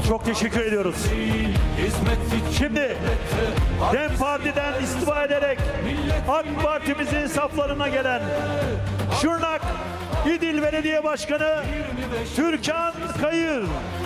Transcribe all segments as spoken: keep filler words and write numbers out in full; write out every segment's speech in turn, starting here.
Çok teşekkür ediyoruz. Şimdi DEM Parti'den istifa ederek AK Parti'mizin saflarına gelen Şırnak İdil Belediye Başkanı Türkan Kayır.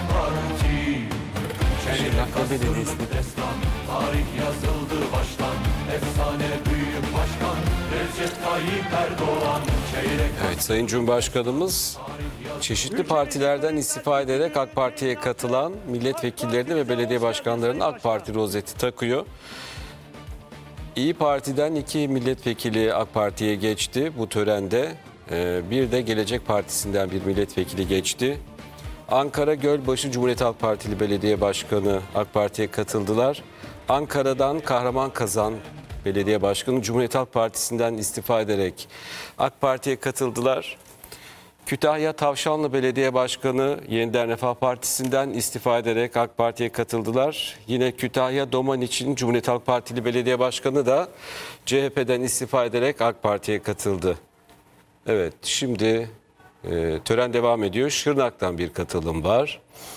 Şırnak'ta belediyesi. Tarih yazıldı baştan, efsane büyük başkan Recep Tayyip Erdoğan. Evet, Sayın Cumhurbaşkanımız çeşitli partilerden istifa ederek AK Parti'ye katılan milletvekillerini ve belediye başkanlarının AK Parti rozeti takıyor. İyi Parti'den iki milletvekili AK Parti'ye geçti bu törende. Bir de Gelecek Partisi'nden bir milletvekili geçti. Ankara Gölbaşı Cumhuriyet Halk Partili Belediye Başkanı AK Parti'ye katıldılar. Ankara'dan Kahramanmaraş Belediye Başkanı Cumhuriyet Halk Partisi'nden istifa ederek AK Parti'ye katıldılar. Kütahya Tavşanlı Belediye Başkanı Yeniden Refah Partisi'nden istifa ederek AK Parti'ye katıldılar. Yine Kütahya Domaniç'in Cumhuriyet Halk Partili Belediye Başkanı da C H P'den istifa ederek AK Parti'ye katıldı. Evet, şimdi e, tören devam ediyor. Şırnak'tan bir katılım var.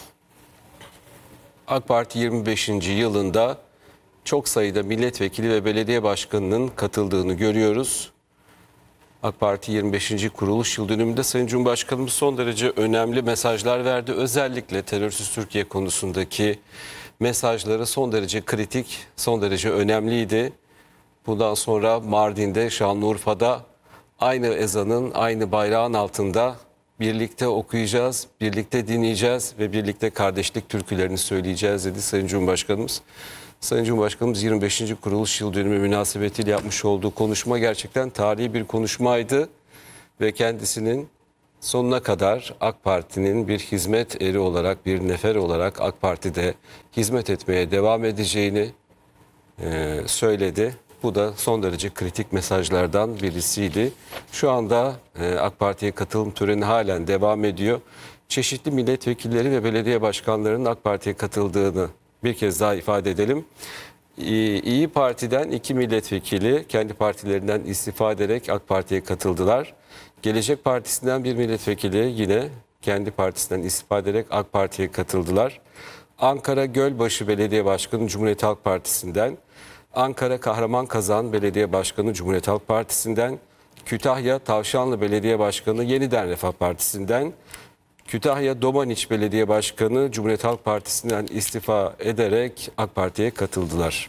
AK Parti yirmi beşinci yılında çok sayıda milletvekili ve belediye başkanının katıldığını görüyoruz. AK Parti yirmi beşinci kuruluş yıl dönümünde Sayın Cumhurbaşkanımız son derece önemli mesajlar verdi. Özellikle terörsüz Türkiye konusundaki mesajları son derece kritik, son derece önemliydi. Bundan sonra Mardin'de, Şanlıurfa'da aynı ezanın, aynı bayrağın altında birlikte okuyacağız, birlikte dinleyeceğiz ve birlikte kardeşlik türkülerini söyleyeceğiz dedi Sayın Cumhurbaşkanımız. Sayın Cumhurbaşkanımız yirmi beşinci kuruluş yıl dönümü münasebetiyle yapmış olduğu konuşma gerçekten tarihi bir konuşmaydı. Ve kendisinin sonuna kadar AK Parti'nin bir hizmet eri olarak, bir nefer olarak AK Parti'de hizmet etmeye devam edeceğini e, söyledi. Bu da son derece kritik mesajlardan birisiydi. Şu anda e, AK Parti'ye katılım töreni halen devam ediyor. Çeşitli milletvekilleri ve belediye başkanlarının AK Parti'ye katıldığını bir kez daha ifade edelim. İyi Parti'den iki milletvekili kendi partilerinden istifa ederek AK Parti'ye katıldılar. Gelecek Partisi'nden bir milletvekili yine kendi partisinden istifa ederek AK Parti'ye katıldılar. Ankara Gölbaşı Belediye Başkanı Cumhuriyet Halk Partisi'nden, Ankara Kahramanmaraş Belediye Başkanı Cumhuriyet Halk Partisi'nden, Kütahya Tavşanlı Belediye Başkanı Yeniden Refah Partisi'nden, Kütahya Domaniç Belediye Başkanı Cumhuriyet Halk Partisi'nden istifa ederek AK Parti'ye katıldılar.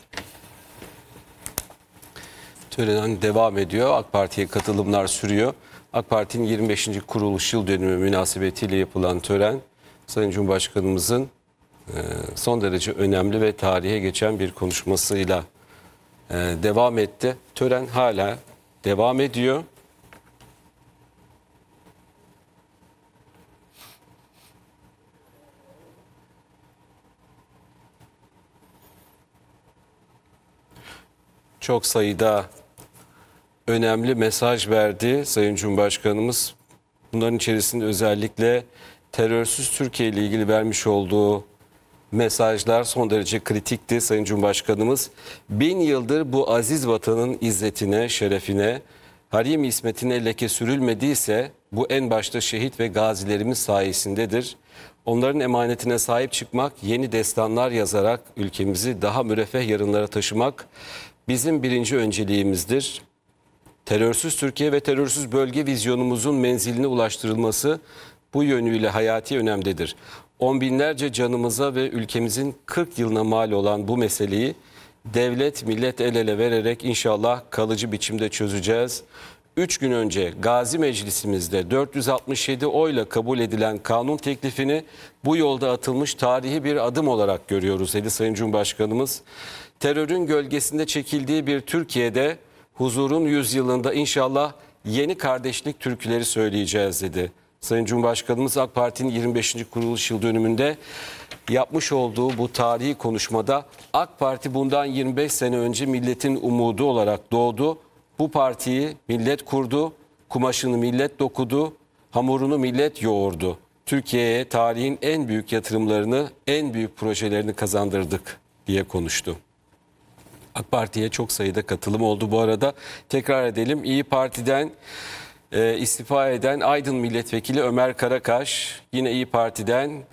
Tören devam ediyor. AK Parti'ye katılımlar sürüyor. AK Parti'nin yirmi beşinci kuruluş yıl dönümü münasebetiyle yapılan tören Sayın Cumhurbaşkanımızın son derece önemli ve tarihe geçen bir konuşmasıyla devam etti. Tören hala devam ediyor. Çok sayıda önemli mesaj verdi Sayın Cumhurbaşkanımız. Bunların içerisinde özellikle terörsüz Türkiye ile ilgili vermiş olduğu mesajlar son derece kritikti. Sayın Cumhurbaşkanımız bin yıldır bu aziz vatanın izzetine, şerefine, harim ismetine leke sürülmediyse bu en başta şehit ve gazilerimiz sayesindedir. Onların emanetine sahip çıkmak, yeni destanlar yazarak ülkemizi daha müreffeh yarınlara taşımak bizim birinci önceliğimizdir. Terörsüz Türkiye ve terörsüz bölge vizyonumuzun menziline ulaştırılması bu yönüyle hayati önemdedir. On binlerce canımıza ve ülkemizin kırk yılına mal olan bu meseleyi devlet, millet el ele vererek inşallah kalıcı biçimde çözeceğiz. Üç gün önce Gazi Meclisimizde dört yüz altmış yedi oyla kabul edilen kanun teklifini bu yolda atılmış tarihi bir adım olarak görüyoruz dedi Sayın Cumhurbaşkanımız. Terörün gölgesinde çekildiği bir Türkiye'de huzurun yüzyılında inşallah yeni kardeşlik türküleri söyleyeceğiz dedi. Sayın Cumhurbaşkanımız AK Parti'nin yirmi beşinci kuruluş yıl dönümünde yapmış olduğu bu tarihi konuşmada AK Parti bundan yirmi beş sene önce milletin umudu olarak doğdu. Bu partiyi millet kurdu, kumaşını millet dokudu, hamurunu millet yoğurdu. Türkiye'ye tarihin en büyük yatırımlarını, en büyük projelerini kazandırdık diye konuştu. AK Parti'ye çok sayıda katılım oldu bu arada. Tekrar edelim, İyi Parti'den e, istifa eden Aydın Milletvekili Ömer Karakaş, yine İyi Parti'den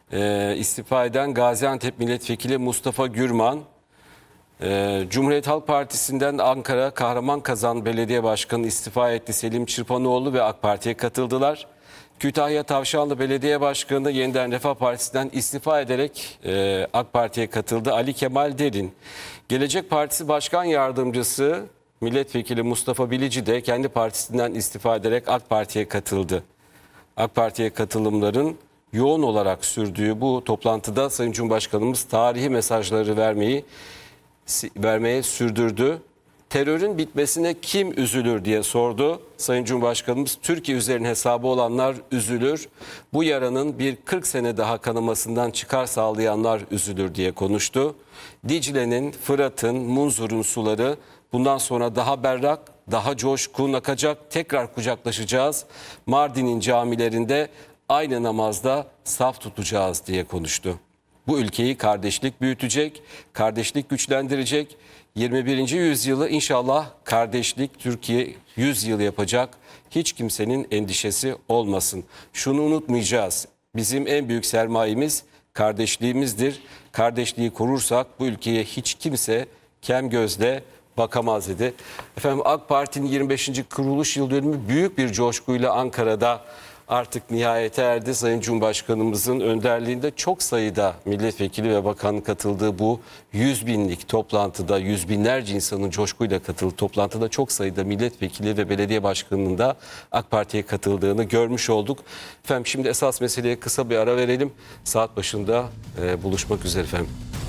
e, istifa eden Gaziantep Milletvekili Mustafa Gürman, e, Cumhuriyet Halk Partisi'nden Ankara Kahramanmaraş Belediye Başkanı istifa etti. Selim Çırpanoğlu ve AK Parti'ye katıldılar. Kütahya Tavşanlı Belediye Başkanı Yeniden Refah Partisi'nden istifa ederek e, AK Parti'ye katıldı. Ali Kemal Derin, Gelecek Partisi Başkan Yardımcısı Milletvekili Mustafa Bilici de kendi partisinden istifa ederek AK Parti'ye katıldı. AK Parti'ye katılımların yoğun olarak sürdüğü bu toplantıda Sayın Cumhurbaşkanımız tarihi mesajları vermeyi vermeye sürdürdü. Terörün bitmesine kim üzülür diye sordu. Sayın Cumhurbaşkanımız Türkiye üzerine hesabı olanlar üzülür. Bu yaranın bir kırk sene daha kanamasından çıkar sağlayanlar üzülür diye konuştu. Dicle'nin, Fırat'ın, Munzur'un suları bundan sonra daha berrak, daha coşkun akacak. Tekrar kucaklaşacağız. Mardin'in camilerinde aynı namazda saf tutacağız diye konuştu. Bu ülkeyi kardeşlik büyütecek, kardeşlik güçlendirecek. yirmi birinci yüzyılı inşallah kardeşlik Türkiye yüz yıl yapacak. Hiç kimsenin endişesi olmasın. Şunu unutmayacağız. Bizim en büyük sermayemiz kardeşliğimizdir. Kardeşliği korursak bu ülkeye hiç kimse kem gözle bakamaz dedi. Efendim AK Parti'nin yirmi beşinci kuruluş yıl dönümü büyük bir coşkuyla Ankara'da artık nihayete erdi. Sayın Cumhurbaşkanımızın önderliğinde çok sayıda milletvekili ve bakanın katıldığı bu yüz binlik toplantıda, yüz binlerce insanın coşkuyla katıldığı toplantıda çok sayıda milletvekili ve belediye başkanının da AK Parti'ye katıldığını görmüş olduk. Efendim şimdi esas meseleye kısa bir ara verelim. Saat başında e, buluşmak üzere efendim.